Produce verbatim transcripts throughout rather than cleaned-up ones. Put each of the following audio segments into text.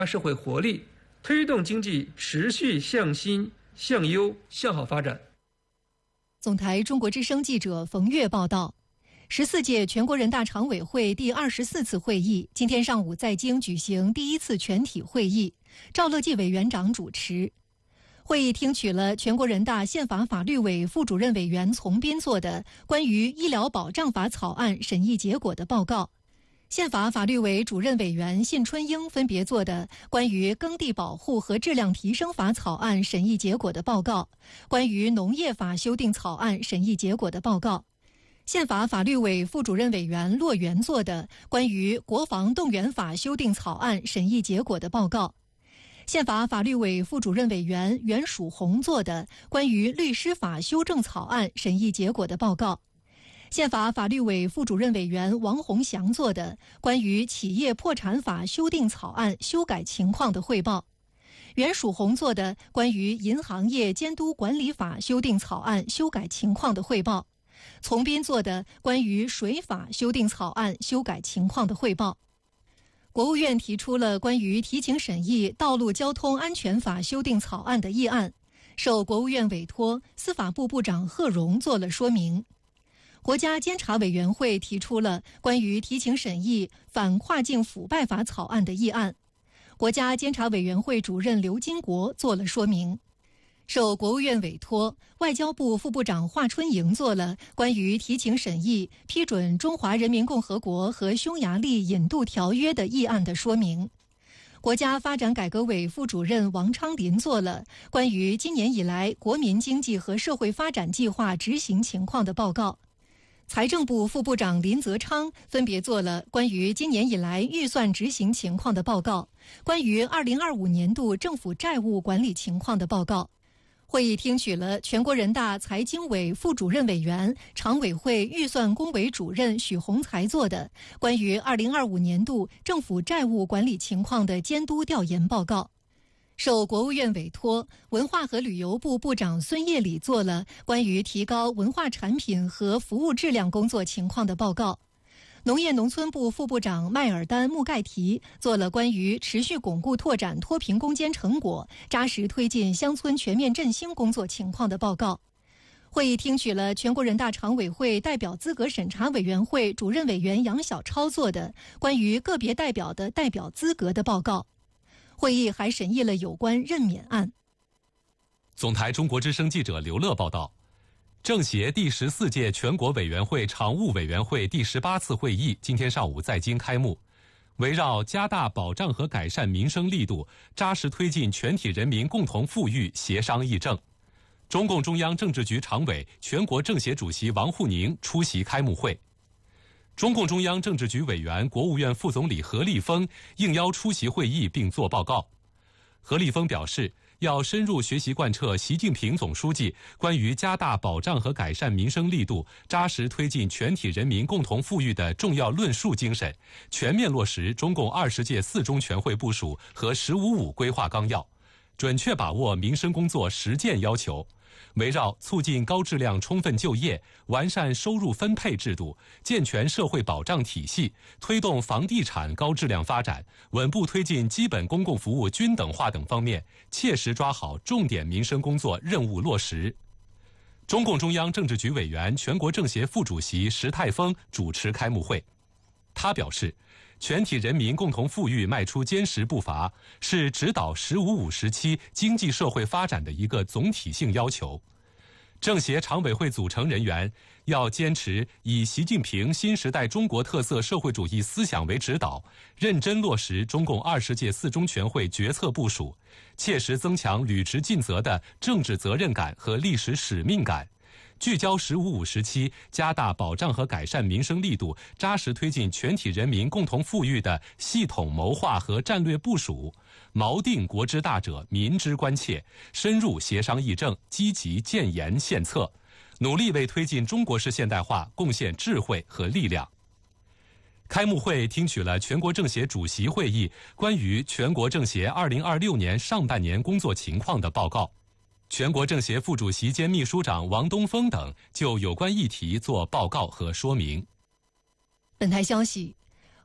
社会活力，推动经济持续向新、向优、向好发展。 总台中国之声记者冯月报道。十四届全国人大常委会第二十四次会议今天上午在京举行第一次全体会议，赵乐际委员长主持。会议听取了全国人大宪法法律委副主任委员丛斌做的关于医疗保障法草案审议结果的报告，宪法法律委主任委员信春英分别做的关于耕地保护和质量提升法草案审议结果的报告，关于农业法修订草案审议结果的报告。宪法法律委副主任委员骆元做的关于国防动员法修订草案审议结果的报告，宪法法律委副主任委员袁曙红做的关于律师法修正草案审议结果的报告，宪法法律委副主任委员王洪祥做的关于企业破产法修订草案修改情况的汇报，袁曙红做的关于银行业监督管理法修订草案修改情况的汇报，丛斌做的关于水法修订草案修改情况的汇报。国务院提出了关于提请审议道路交通安全法修订草案的议案，受国务院委托，司法部部长贺荣做了说明。国家监察委员会提出了关于提请审议反跨境腐败法草案的议案，国家监察委员会主任刘金国做了说明。受国务院委托，外交部副部长华春莹做了关于提请审议批准中华人民共和国和匈牙利引渡条约的议案的说明。国家发展改革委副主任王昌林做了关于今年以来国民经济和社会发展计划执行情况的报告。财政部副部长林泽昌分别做了关于今年以来预算执行情况的报告，关于二零二五年度政府债务管理情况的报告。会议听取了全国人大财经委副主任委员、常委会预算工委主任许宏才做的关于二零二五年度政府债务管理情况的监督调研报告。受国务院委托，文化和旅游部部长孙业礼做了关于提高文化产品和服务质量工作情况的报告。农业农村部副部长麦尔丹·穆盖提做了关于持续巩固拓展脱贫攻坚成果、扎实推进乡村全面振兴工作情况的报告。会议听取了全国人大常委会代表资格审查委员会主任委员杨晓超做的关于个别代表的代表资格的报告。会议还审议了有关任免案。 总台中国之声记者刘乐报道。政协第十四届全国委员会常务委员会第十八次会议今天上午在京开幕，围绕加大保障和改善民生力度，扎实推进全体人民共同富裕协商议政。中共中央政治局常委、全国政协主席王沪宁出席开幕会。中共中央政治局委员、国务院副总理何立峰应邀出席会议并作报告。何立峰表示，要深入学习贯彻习近平总书记关于加大保障和改善民生力度，扎实推进全体人民共同富裕的重要论述精神，全面落实中共二十届四中全会部署和“十五五”规划纲要，准确把握民生工作实践要求，围绕促进高质量充分就业、完善收入分配制度、健全社会保障体系、推动房地产高质量发展、稳步推进基本公共服务均等化等方面，切实抓好重点民生工作任务落实。中共中央政治局委员、全国政协副主席石泰峰主持开幕会。他表示，全体人民共同富裕迈出坚实步伐，是指导“十五五”时期经济社会发展的一个总体性要求。政协常委会组成人员要坚持以习近平新时代中国特色社会主义思想为指导，认真落实中共二十届四中全会决策部署，切实增强履职尽责的政治责任感和历史使命感，聚焦“十五五”时期加大保障和改善民生力度，扎实推进全体人民共同富裕的系统谋划和战略部署，锚定国之大者、民之关切，深入协商议政，积极建言献策，努力为推进中国式现代化贡献智慧和力量。开幕会听取了全国政协主席会议关于全国政协二零二六年上半年工作情况的报告。全国政协副主席兼秘书长王东峰等就有关议题作报告和说明。 本台消息，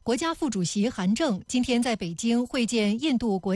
国家副主席韩正今天在北京会见印度国